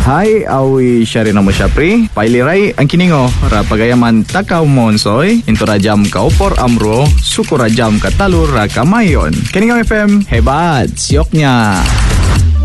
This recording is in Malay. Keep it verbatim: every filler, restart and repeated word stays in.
Hai, awi Syarina Musyapri. Pailirai ang kiningo ra pagayaman takaw monsoy into rajam ka opor amro suku rajam ka talur ra kamayon. Kiningo F M hebat sioknya.